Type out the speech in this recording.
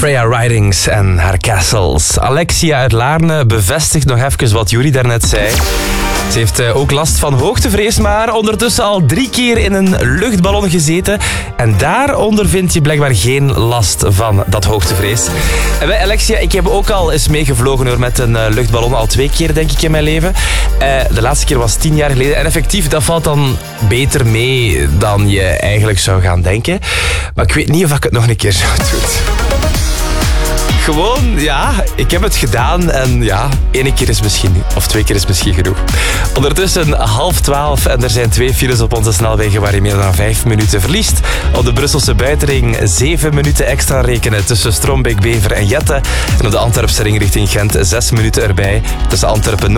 Freya Ridings en haar Castles. Alexia uit Laarne bevestigt nog even wat Yuri daarnet zei. Ze heeft ook last van hoogtevrees, maar ondertussen al 3 keer in een luchtballon gezeten. En daar ondervind je blijkbaar geen last van dat hoogtevrees. En wij, Alexia, ik heb ook al eens meegevlogen hoor, met een luchtballon. Al 2 keer, denk ik, in mijn leven. De laatste keer was 10 jaar geleden. En effectief, dat valt dan beter mee dan je eigenlijk zou gaan denken. Maar ik weet niet of ik het nog een keer zou doen. Gewoon, ja, ik heb het gedaan en ja, 1 keer is misschien, of 2 keer is misschien genoeg. Ondertussen 11:30 en er zijn 2 files op onze snelwegen waar je meer dan 5 minuten verliest. Op de Brusselse buitenring 7 minuten extra rekenen tussen Strombeek, Bever en Jette. En op de Antwerpse ring richting Gent 6 minuten erbij tussen Antwerpen